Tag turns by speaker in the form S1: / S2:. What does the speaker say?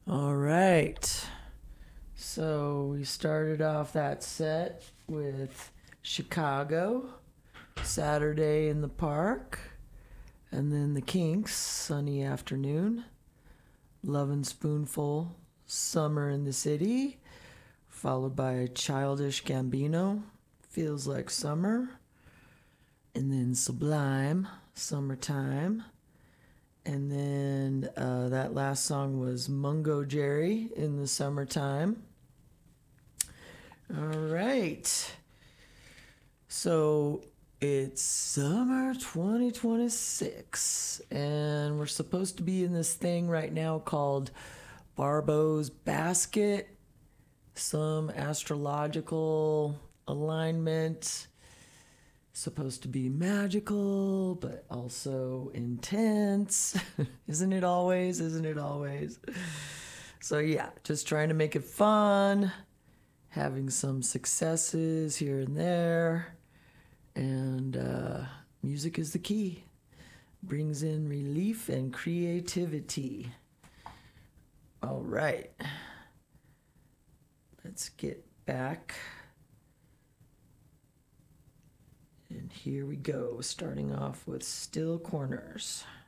S1: All right. So we started off that set with Chicago, Saturday in the Park, and then the Kinks, Sunny Afternoon, Lovin' Spoonful, Summer in the City, followed by Childish Gambino, Feels Like Summer, and then Sublime, Summertime. And then that last song was Mungo Jerry in the Summertime. All right. So it's summer 2026, and we're supposed to be in this thing right now called Barbo's Basket, some astrological alignment. Supposed to be magical, but also intense. Isn't it always? Isn't it always? So, yeah, just trying to make it fun, having some successes here and there. And music is the key, brings in relief and creativity. All right, let's get back. And here we go, starting off with Still Corners.